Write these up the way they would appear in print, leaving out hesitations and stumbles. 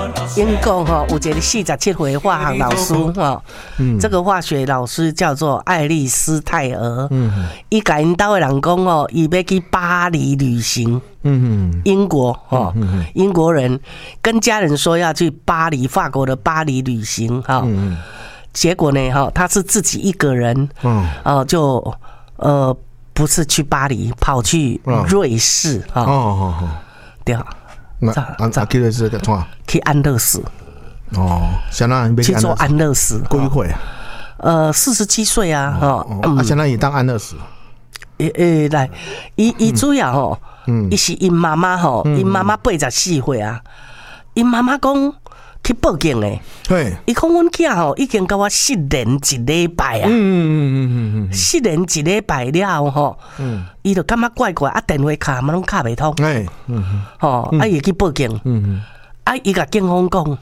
英国哈有一个47岁化学老师哈，这个化学老师叫做爱丽丝泰尔，伊甲因兜的人讲哦，伊要去巴黎旅行，英国哈，英国人跟家人说要去巴黎，法国的巴黎旅行哈，结果呢哈，他是自己一个人，就不是去巴黎，跑去瑞士哈，对。 去瑞士干啥？ 去安乐死。 相当于去做安乐死。 几岁啊 ？47岁啊， 相当于当安乐死。 来，伊主要吼，伊是因妈妈吼，因妈妈84岁啊，因妈妈讲去报警诶。对，伊讲阮囝吼已经甲我失联1礼拜啊。失联1礼拜了吼，伊就感觉怪怪，啊电话卡嘛拢卡袂通。啊伊去报警。啊伊甲警方讲，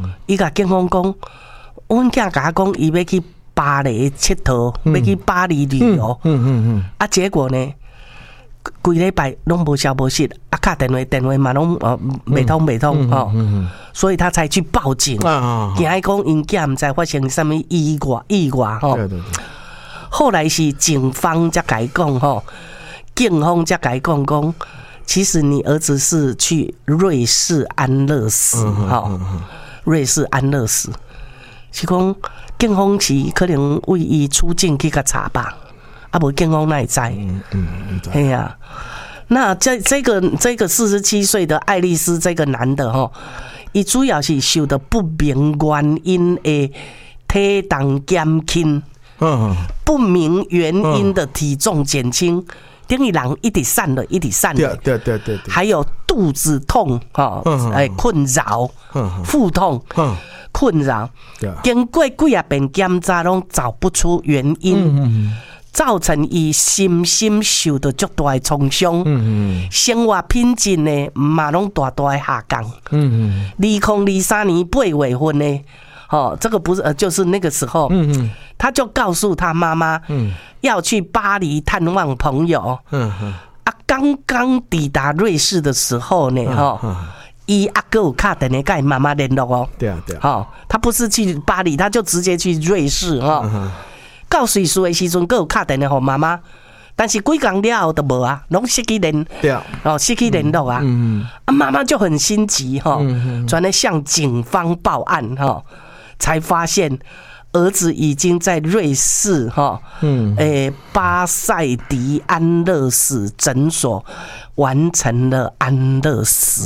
阮囝甲我讲伊要去巴黎佚佗，要去巴黎旅游。啊结果呢？规礼拜拢无消无息，啊，打电话嘛拢袂通吼，所以他才去报警。惊伊讲因囝毋知发生什么意外吼。后来是警方才甲伊讲吼，警方才甲伊讲，其实你儿子是去瑞士安乐死吼，瑞士安乐死是讲警方是可能为伊出境去甲查吧。啊，无警方哪会知？嘿呀，那这个47岁的爱丽丝这个男的吼，伊主要是受到不明原因的体重减轻，不明原因的体重减轻，等于人一直瘦了，对，还有肚子痛困扰，腹痛困扰，经过几啊遍检查拢找不出原因。造成伊身心受到足大的创伤，生活品质呢嘛拢大的下降。2023年8月份呢，这个不是就是那个时候，他就告诉他妈妈，要去巴黎探望朋友。刚刚抵达瑞士的时候呢，伊阿哥有打电话跟妈妈联络哦。对啊，他不是去巴黎，他就直接去瑞士到瑞士的时阵，佮有打电话给妈妈，但是几天了后都无啊，拢失去联络啊。妈妈就很心急转来向警方报案才发现儿子已经在瑞士巴塞迪安乐死诊所完成了安乐死。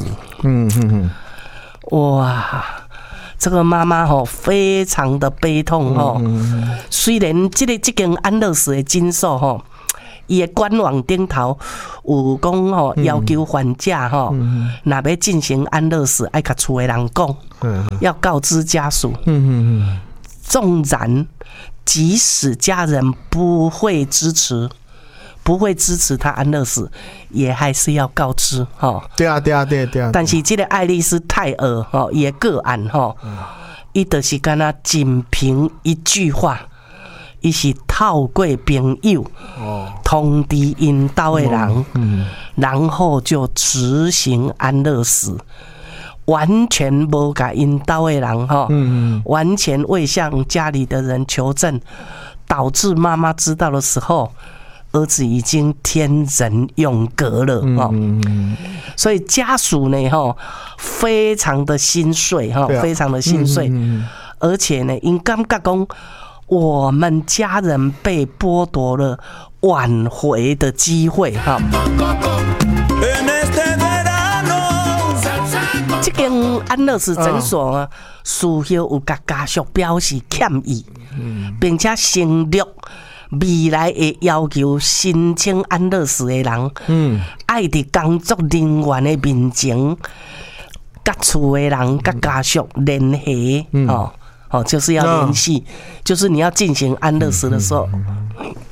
哇！这个妈妈非常的悲痛虽然这间安乐死的诊所伊的官网顶头有讲要求患者若要进行安乐死，爱甲厝的人讲，要告知家属。纵然即使家人不会支持他安乐死，也还是要告知对啊。但是这个爱丽丝泰尔伊的个案伊就是敢若仅凭一句话，伊是透过朋友通知因兜的人，然后就执行安乐死，完全无甲因兜的人完全未向家里的人求证，导致妈妈知道的时候，儿子已经天人永隔了所以家属呢非常的心碎非常的心碎，而且呢因感觉讲我们家人被剥夺了挽回的机会这间安乐死诊所事后有甲家属表示歉意，并且承诺未来会要求申请安乐死的人，爱伫工作人员的面前，甲厝的人、甲家属联系，就是要联系，就是你要进行安乐死的时候，